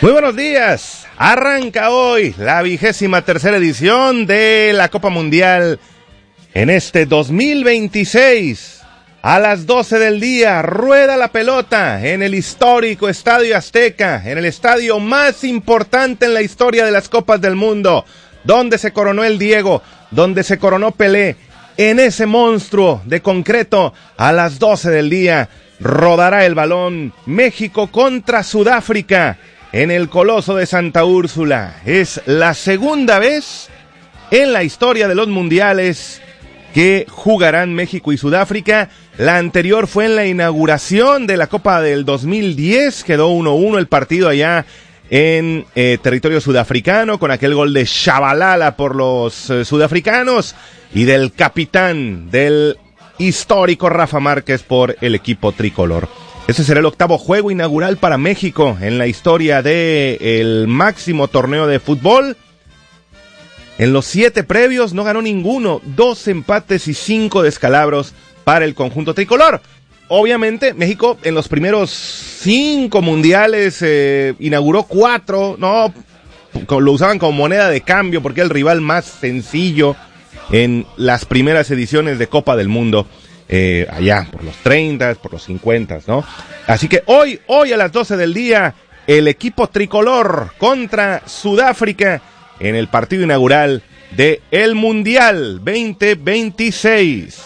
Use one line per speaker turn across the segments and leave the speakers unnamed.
Muy buenos días, arranca hoy la 23ª edición de la Copa Mundial en este 2026. A las 12 del día, rueda la pelota en el histórico Estadio Azteca, en el estadio más importante en la historia de las Copas del Mundo, donde se coronó el Diego, donde se coronó Pelé. En ese monstruo de concreto, a las 12 del día, rodará el balón México contra Sudáfrica en el Coloso de Santa Úrsula. Es la segunda vez en la historia de los mundiales que jugarán México y Sudáfrica. La anterior fue en la inauguración de la Copa del 2010, quedó 1-1 el partido allá en territorio sudafricano, con aquel gol de Shabalala por los sudafricanos y del capitán del histórico Rafa Márquez por el equipo tricolor. Ese será el octavo juego inaugural para México en la historia del máximo torneo de fútbol. En los 7 previos no ganó ninguno, 2 empates y 5 descalabros para el conjunto tricolor. Obviamente México en los primeros 5 mundiales inauguró 4, no, lo usaban como moneda de cambio porque era el rival más sencillo en las primeras ediciones de Copa del Mundo. Allá por los 30, por los 50, ¿no? Así que hoy a las 12 del día, el equipo tricolor contra Sudáfrica en el partido inaugural de el Mundial 2026.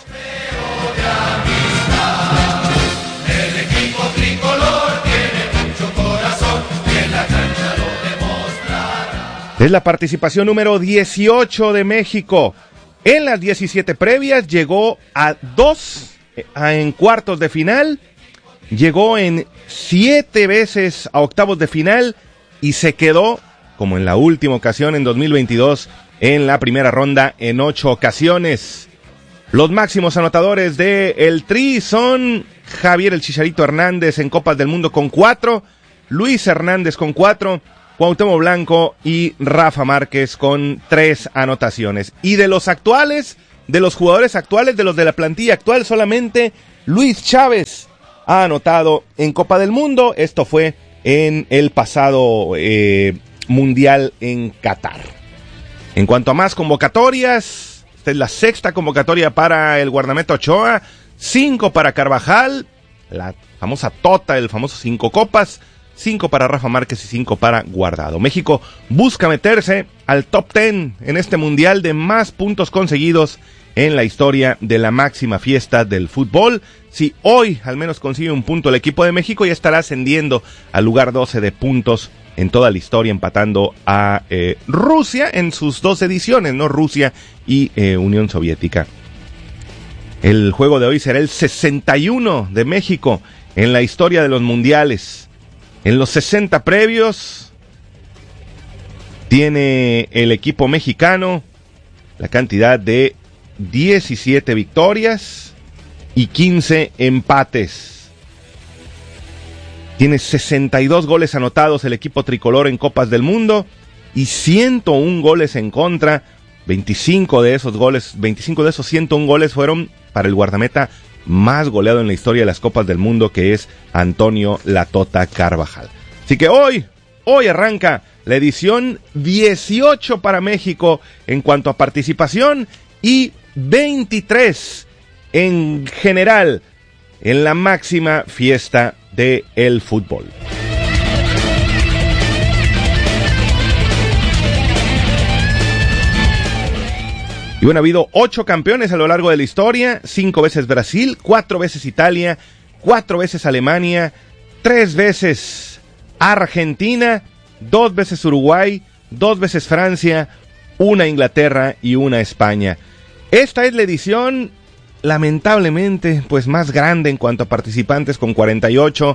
El equipo tricolor tiene mucho corazón y en la cancha lo demostrará.
Es la participación número 18 de México. En las 17 previas llegó a 2 en cuartos de final, llegó en 7 veces a octavos de final y se quedó, como en la última ocasión en 2022, en la primera ronda en 8 ocasiones. Los máximos anotadores de el Tri son Javier el Chicharito Hernández en Copas del Mundo con 4, Luis Hernández con 4, Cuauhtémoc Blanco y Rafa Márquez con 3 anotaciones. Y de los actuales, de los jugadores actuales, de los de la plantilla actual, solamente Luis Chávez ha anotado en Copa del Mundo. Esto fue en el pasado Mundial en Qatar. En cuanto a más convocatorias, esta es la 6ª convocatoria para el guardameta Ochoa, 5 para Carvajal, la famosa Tota, el famoso 5 copas, 5 para Rafa Márquez y 5 para Guardado. México busca meterse al top 10 en este mundial de más puntos conseguidos en la historia de la máxima fiesta del fútbol. Si hoy al menos consigue un punto el equipo de México, ya estará ascendiendo al lugar 12 de puntos en toda la historia, empatando a Rusia en sus 2 ediciones, ¿no? Rusia y Unión Soviética. El juego de hoy será el 61 de México en la historia de los mundiales. En los 60 previos tiene el equipo mexicano la cantidad de 17 victorias y 15 empates. Tiene 62 goles anotados el equipo tricolor en Copas del Mundo y 101 goles en contra. 25 de esos 101 goles fueron para el guardameta más goleado en la historia de las Copas del Mundo, que es Antonio La Tota Carvajal. Así que hoy arranca la edición 18 para México en cuanto a participación y 23 en general en la máxima fiesta del fútbol. Y bueno, ha habido 8 campeones a lo largo de la historia, 5 veces Brasil, 4 veces Italia, 4 veces Alemania, 3 veces Argentina, 2 veces Uruguay, 2 veces Francia, 1 Inglaterra y 1 España. Esta es la edición, lamentablemente, pues más grande en cuanto a participantes, con 48.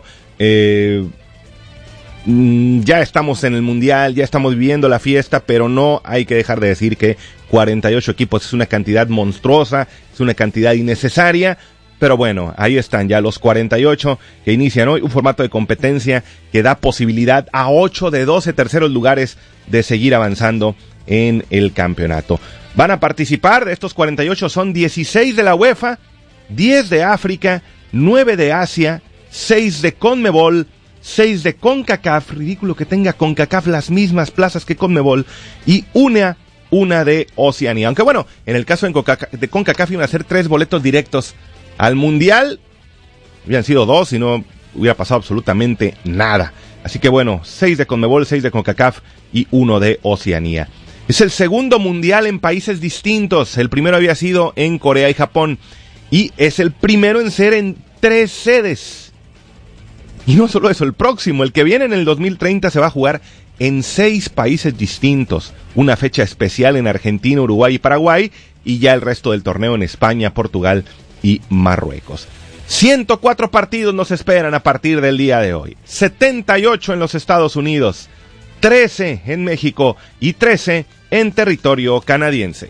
Ya estamos en el mundial, ya estamos viviendo la fiesta, pero no hay que dejar de decir que 48 equipos es una cantidad monstruosa, es una cantidad innecesaria, pero bueno, ahí están ya los 48 que inician hoy, un formato de competencia que da posibilidad a 8 de 12 terceros lugares de seguir avanzando en el campeonato. Van a participar, de estos 48 son 16 de la UEFA, 10 de África, 9 de Asia, 6 de CONMEBOL, 6 de CONCACAF, ridículo que tenga CONCACAF las mismas plazas que CONMEBOL, y una de Oceanía. Aunque bueno, en el caso de CONCACAF iban a ser 3 boletos directos al Mundial, hubieran sido 2 y no hubiera pasado absolutamente nada. Así que bueno, 6 de CONMEBOL, 6 de CONCACAF y 1 de Oceanía. Es el segundo mundial en países distintos. El primero había sido en Corea y Japón. Y es el primero en ser en 3 sedes. Y no solo eso, el próximo, el que viene en el 2030, se va a jugar en 6 países distintos. Una fecha especial en Argentina, Uruguay y Paraguay. Y ya el resto del torneo en España, Portugal y Marruecos. 104 partidos nos esperan a partir del día de hoy. 78 en los Estados Unidos. 13 en México y 13 en territorio canadiense.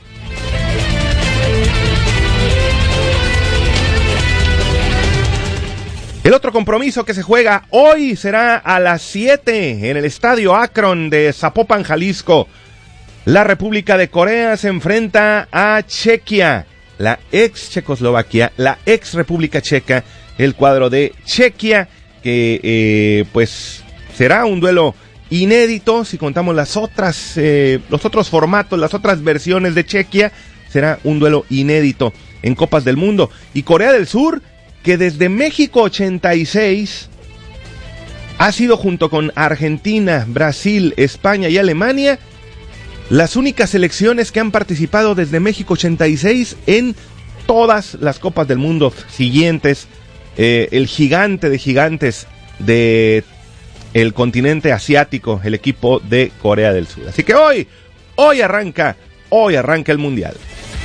El otro compromiso que se juega hoy será a las 7 en el estadio Akron de Zapopan, Jalisco. La República de Corea se enfrenta a Chequia, la ex Checoslovaquia, la ex República Checa, el cuadro de Chequia, que pues será un duelo inédito. Si contamos los otros formatos, las otras versiones de Chequia, será un duelo inédito en Copas del Mundo. Y Corea del Sur, que desde México 86 ha sido, junto con Argentina, Brasil, España y Alemania, las únicas selecciones que han participado desde México 86 en todas las Copas del Mundo siguientes. El gigante de gigantes de el continente asiático, el equipo de Corea del Sur. Así que hoy arranca el Mundial.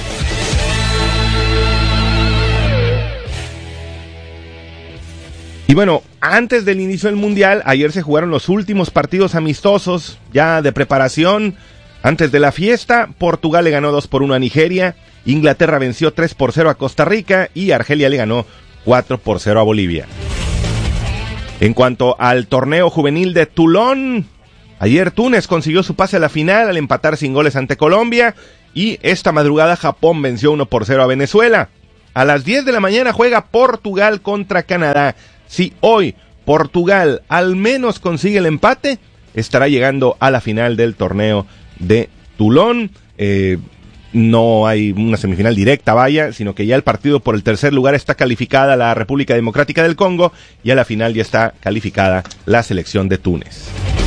Y bueno, antes del inicio del Mundial, ayer se jugaron los últimos partidos amistosos, ya de preparación, antes de la fiesta. Portugal le ganó 2-1 a Nigeria, Inglaterra venció 3-0 a Costa Rica y Argelia le ganó 4-0 a Bolivia. En cuanto al torneo juvenil de Toulon, ayer Túnez consiguió su pase a la final al empatar sin goles ante Colombia, y esta madrugada Japón venció 1-0 a Venezuela. A las 10 de la mañana juega Portugal contra Canadá. Si hoy Portugal al menos consigue el empate, estará llegando a la final del torneo de Toulon. No hay una semifinal directa, sino que ya el partido por el tercer lugar está calificada la República Democrática del Congo, y a la final ya está calificada la selección de Túnez.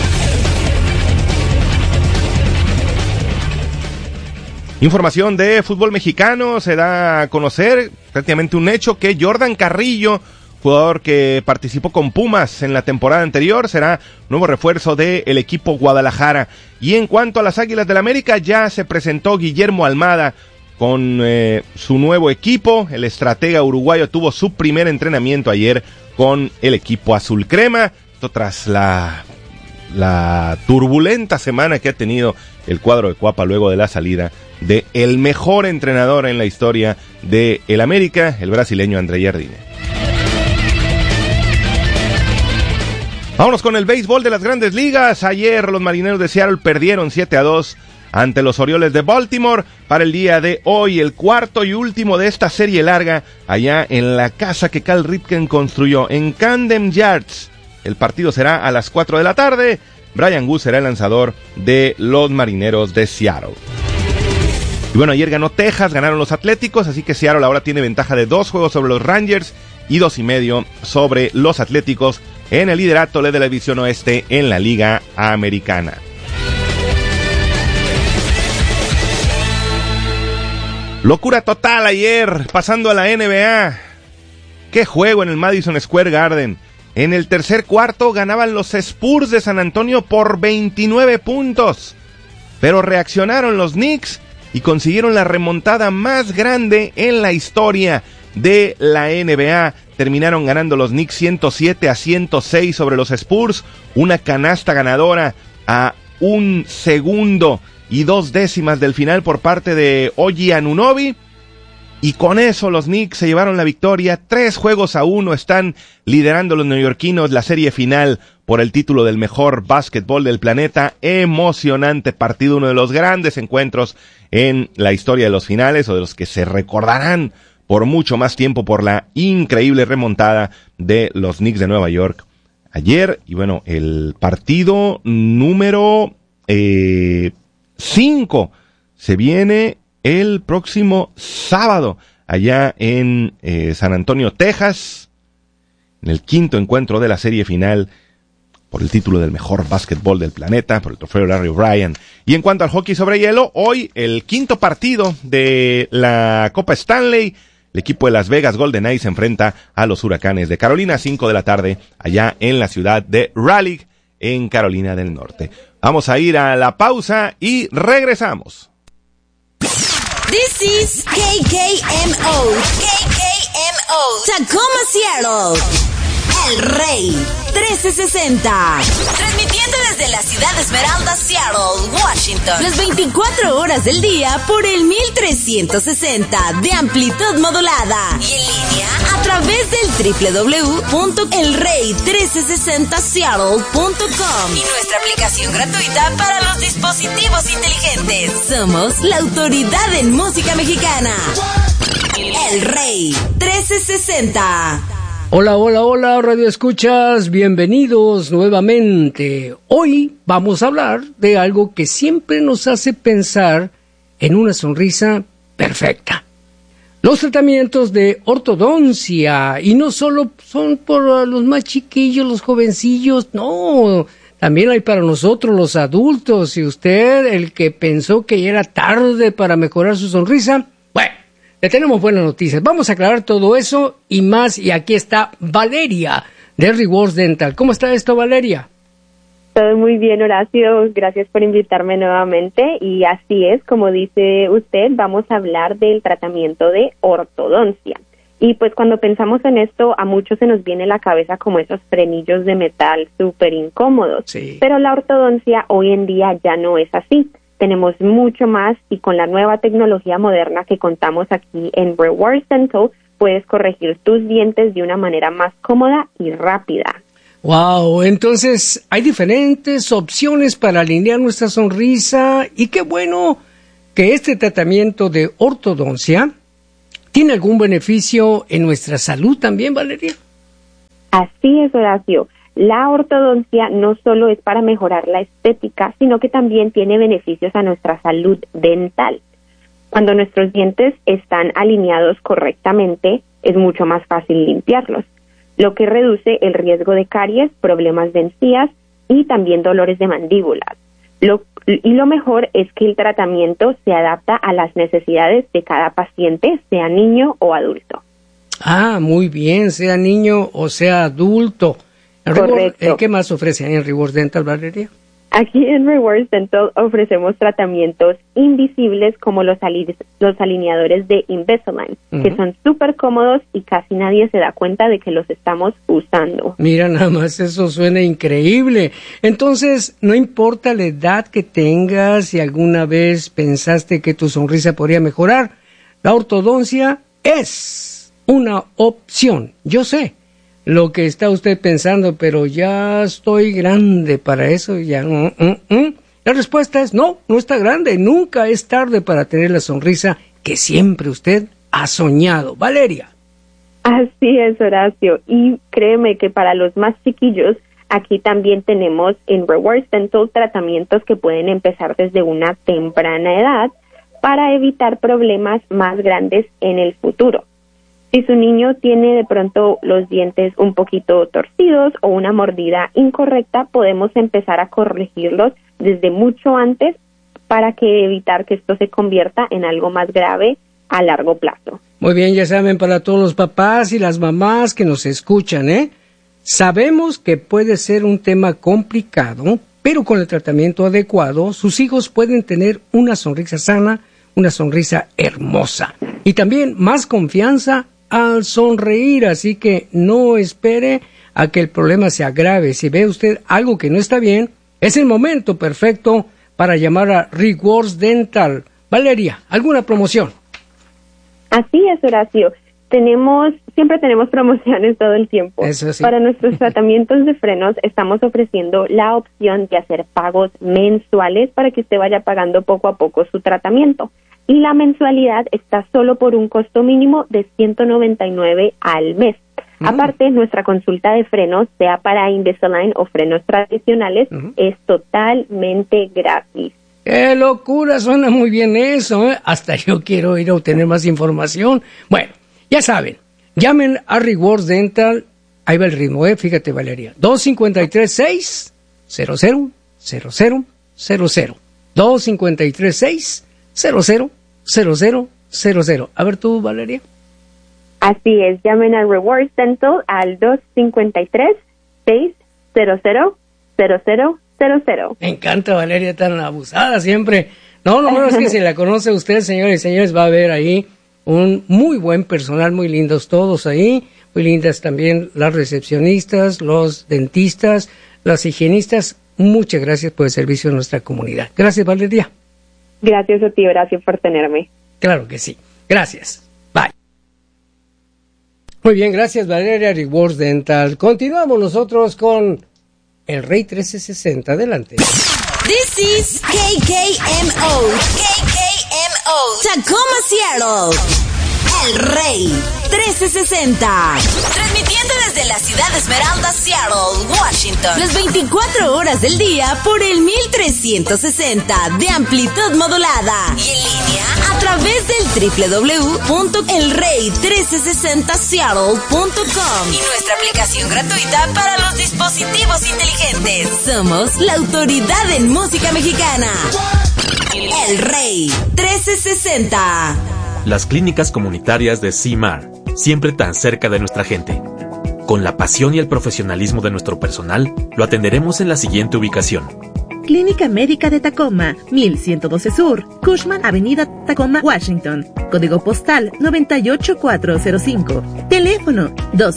Información de fútbol mexicano: se da a conocer prácticamente un hecho que Jordan Carrillo, jugador que participó con Pumas en la temporada anterior, será nuevo refuerzo del equipo Guadalajara. Y en cuanto a las Águilas del América, ya se presentó Guillermo Almada con su nuevo equipo. El estratega uruguayo tuvo su primer entrenamiento ayer con el equipo azul crema. Esto tras la turbulenta semana que ha tenido el cuadro de Cuapa luego de la salida de el mejor entrenador en la historia de el América, el brasileño André Jardine. Vámonos con el béisbol de las Grandes Ligas. Ayer los Marineros de Seattle perdieron 7-2 ante los Orioles de Baltimore. Para el día de hoy, el cuarto y último de esta serie larga, allá en la casa que Cal Ripken construyó en Camden Yards. El partido será a las 4 de la tarde. Brian Goose será el lanzador de los Marineros de Seattle. Y bueno, ayer ganó Texas, ganaron los Atléticos, así que Seattle ahora tiene ventaja de 2 juegos sobre los Rangers y 2.5 sobre los Atléticos en el liderato de la División Oeste en la Liga Americana. Locura total ayer, pasando a la NBA. ¡Qué juego en el Madison Square Garden! En el tercer cuarto ganaban los Spurs de San Antonio por 29 puntos. Pero reaccionaron los Knicks y consiguieron la remontada más grande en la historia de la NBA. Terminaron ganando los Knicks 107-106 sobre los Spurs. Una canasta ganadora a 1 segundo y 2 décimas del final por parte de Oji Anunoby. Y con eso los Knicks se llevaron la victoria. 3-1 están liderando los neoyorquinos la serie final por el título del mejor básquetbol del planeta. Emocionante partido, uno de los grandes encuentros en la historia de los finales, o de los que se recordarán por mucho más tiempo por la increíble remontada de los Knicks de Nueva York ayer. Y bueno, el partido número 5 se viene el próximo sábado allá en San Antonio, Texas, en el quinto encuentro de la serie final por el título del mejor básquetbol del planeta, por el trofeo Larry O'Brien. Y en cuanto al hockey sobre hielo, hoy el quinto partido de la Copa Stanley. El equipo de Las Vegas Golden Knights se enfrenta a los Huracanes de Carolina, 5 de la tarde, allá en la ciudad de Raleigh, en Carolina del Norte. Vamos a ir a la pausa y regresamos.
This is KKMO. KKMO. Tacoma, Seattle. El Rey 1360. Transmitiendo desde la ciudad de Esmeralda, Seattle, Washington. Las 24 horas del día por el 1360 de amplitud modulada. Y en línea a través del www.elrey1360seattle.com. Y nuestra aplicación gratuita para los dispositivos inteligentes. Somos la autoridad en música mexicana. El Rey 1360.
Hola, hola, hola, Radio Escuchas, bienvenidos nuevamente. Hoy vamos a hablar de algo que siempre nos hace pensar en una sonrisa perfecta. Los tratamientos de ortodoncia, y no solo son por los más chiquillos, los jovencillos, no, también hay para nosotros los adultos. Y usted, el que pensó que ya era tarde para mejorar su sonrisa, bueno, le tenemos buenas noticias. Vamos a aclarar todo eso y más. Y aquí está Valeria de Rewards Dental. ¿Cómo está esto, Valeria?
Todo muy bien, Horacio. Gracias por invitarme nuevamente. Y así es, como dice usted, vamos a hablar del tratamiento de ortodoncia. Y pues cuando pensamos en esto, a muchos se nos viene a la cabeza como esos frenillos de metal súper incómodos.
Sí.
Pero la ortodoncia hoy en día ya no es así. Tenemos mucho más, y con la nueva tecnología moderna que contamos aquí en Rewards Dental, puedes corregir tus dientes de una manera más cómoda y rápida.
Wow, entonces hay diferentes opciones para alinear nuestra sonrisa, y qué bueno que este tratamiento de ortodoncia tiene algún beneficio en nuestra salud también, Valeria.
Así es, Horacio. La ortodoncia no solo es para mejorar la estética, sino que también tiene beneficios a nuestra salud dental. Cuando nuestros dientes están alineados correctamente, es mucho más fácil limpiarlos, lo que reduce el riesgo de caries, problemas de encías y también dolores de mandíbulas. Lo mejor es que el tratamiento se adapta a las necesidades de cada paciente, sea niño o adulto.
Ah, muy bien, sea niño o sea adulto.
Correcto.
¿Qué más ofrecen en Rewards Dental, Valeria?
Aquí en Rewards Dental ofrecemos tratamientos invisibles como los alineadores de Invisalign, que son súper cómodos y casi nadie se da cuenta de que los estamos usando.
Mira, nada más, eso suena increíble. Entonces, no importa la edad que tengas, si alguna vez pensaste que tu sonrisa podría mejorar, la ortodoncia es una opción. Yo sé lo que está usted pensando, pero ya estoy grande para eso, ya. La respuesta es no está grande, nunca es tarde para tener la sonrisa que siempre usted ha soñado. Valeria.
Así es, Horacio, y créeme que para los más chiquillos, aquí también tenemos en Rewards Dental tratamientos que pueden empezar desde una temprana edad para evitar problemas más grandes en el futuro. Si su niño tiene de pronto los dientes un poquito torcidos o una mordida incorrecta, podemos empezar a corregirlos desde mucho antes para que evitar que esto se convierta en algo más grave a largo plazo.
Muy bien, ya saben, para todos los papás y las mamás que nos escuchan, sabemos que puede ser un tema complicado, pero con el tratamiento adecuado, sus hijos pueden tener una sonrisa sana, una sonrisa hermosa y también más confianza al sonreír, así que no espere a que el problema se agrave. Si ve usted algo que no está bien, es el momento perfecto para llamar a Rewards Dental. Valeria, ¿alguna promoción?
Así es, Horacio. Siempre tenemos promociones todo el tiempo.
Eso sí.
Para nuestros tratamientos de frenos estamos ofreciendo la opción de hacer pagos mensuales para que usted vaya pagando poco a poco su tratamiento. y la mensualidad está solo por un costo mínimo de $199 al mes. Aparte, nuestra consulta de frenos, sea para Invisalign o frenos tradicionales, es totalmente gratis.
¡Qué locura! Suena muy bien eso, ¿eh? Hasta yo quiero ir a obtener más información. Bueno, ya saben, llamen a Rewards Dental. Ahí va el ritmo, ¿eh? Fíjate, Valeria. 253-600-0000. 253-600-0000. A ver tú, Valeria.
Así es, llamen a Rewards Dental al 253-600-0000.
Me encanta, Valeria, tan abusada siempre. No, es que si la conoce usted, señores y señores, va a ver ahí un muy buen personal, muy lindos todos ahí, muy lindas también las recepcionistas, los dentistas, las higienistas. Muchas gracias por el servicio de nuestra comunidad. Gracias, Valeria.
Gracias a ti, gracias por tenerme.
Claro que sí. Gracias. Bye. Muy bien, gracias, Valeria. Rewards Dental. Continuamos nosotros con el Rey 1360. Adelante.
This is KKMO. KKMO. Tacoma, Seattle. El Rey 1360. Transmitiendo desde la ciudad de Esmeralda, Seattle, Washington. Las 24 horas del día por el 1360 de amplitud modulada. Y en línea a través del www.elrey1360seattle.com. Y nuestra aplicación gratuita para los dispositivos inteligentes. Somos la autoridad en música mexicana. El Rey 1360.
Las clínicas comunitarias de CIMAR, siempre tan cerca de nuestra gente. Con la pasión y el profesionalismo de nuestro personal, lo atenderemos en la siguiente ubicación.
Clínica Médica de Tacoma, 1112 Sur, Cushman Avenida, Tacoma, Washington. Código postal 98405. Teléfono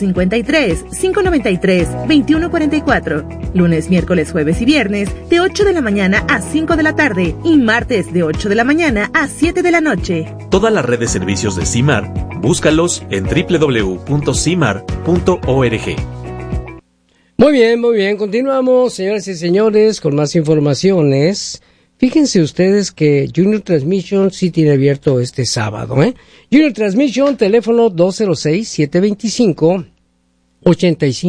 253-593-2144. Lunes, miércoles, jueves y viernes de 8 de la mañana a 5 de la tarde y martes de 8 de la mañana a 7 de la noche.
Toda la red de servicios de CIMAR, búscalos en www.cimar.org.
Muy bien. Continuamos, señoras y señores, con más informaciones. Fíjense ustedes que Junior Transmission sí tiene abierto este sábado, ¿eh? Junior Transmission, teléfono 206-725-85.